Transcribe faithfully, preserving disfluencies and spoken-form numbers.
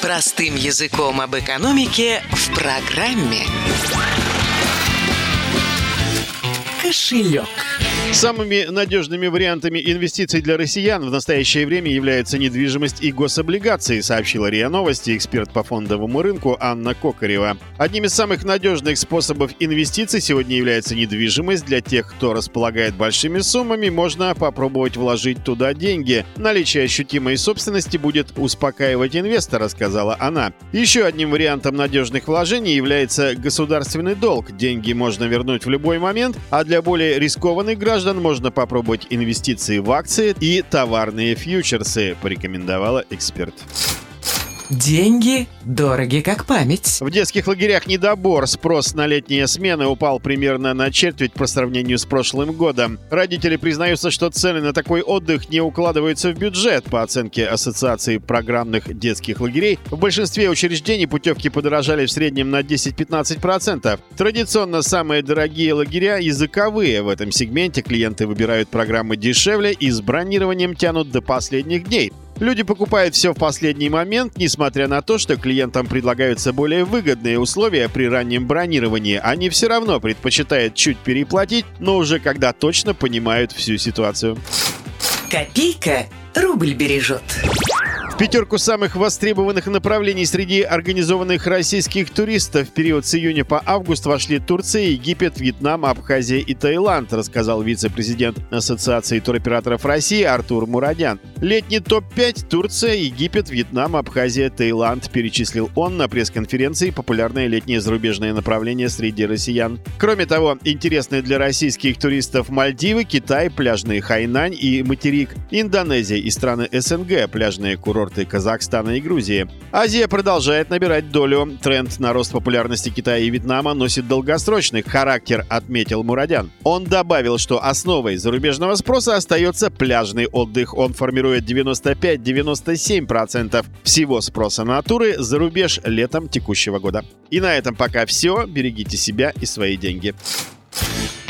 Простым языком об экономике в программе «Кошелек». Самыми надежными вариантами инвестиций для россиян в настоящее время являются недвижимость и гособлигации, сообщила РИА Новости эксперт по фондовому рынку Анна Кокарева. Одним из самых надежных способов инвестиций сегодня является недвижимость. Для тех, кто располагает большими суммами, можно попробовать вложить туда деньги. Наличие ощутимой собственности будет успокаивать инвестора, сказала она. Еще одним вариантом надежных вложений является государственный долг. Деньги можно вернуть в любой момент, а для более рискованных граждан можно попробовать инвестиции в акции и товарные фьючерсы, порекомендовала эксперт. Деньги дороги как память. В детских лагерях недобор. Спрос на летние смены упал примерно на четверть по сравнению с прошлым годом. Родители признаются, что цены на такой отдых не укладываются в бюджет. По оценке Ассоциации программных детских лагерей, в большинстве учреждений путевки подорожали в среднем на десять-пятнадцать процентов. Традиционно самые дорогие лагеря языковые. В этом сегменте клиенты выбирают программы дешевле и с бронированием тянут до последних дней. Люди покупают все в последний момент, несмотря на то, что клиентам предлагаются более выгодные условия при раннем бронировании. Они все равно предпочитают чуть переплатить, но уже когда точно понимают всю ситуацию. Копейка рубль бережет. В пятерку самых востребованных направлений среди организованных российских туристов в период с июня по август вошли Турция, Египет, Вьетнам, Абхазия и Таиланд, рассказал вице-президент Ассоциации туроператоров России Артур Мурадян. Летний топ пять – Турция, Египет, Вьетнам, Абхазия, Таиланд, перечислил он на пресс-конференции популярное летнее зарубежное направление среди россиян. Кроме того, интересны для российских туристов Мальдивы, Китай, пляжные Хайнань и материк, Индонезия и страны СНГ, пляжные курорты Казахстана и Грузии. Азия продолжает набирать долю. Тренд на рост популярности Китая и Вьетнама носит долгосрочный характер, отметил Мурадян. Он добавил, что основой зарубежного спроса остается пляжный отдых. Он формирует девяносто пять - девяносто семь процентов всего спроса на туры за рубеж летом текущего года. И на этом пока все. Берегите себя и свои деньги.